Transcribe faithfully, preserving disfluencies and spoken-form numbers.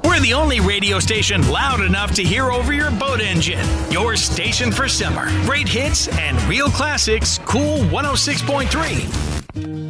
We're the only radio station loud enough to hear over your boat engine. Your station for summer. Great hits and real classics. Cool one oh six point three.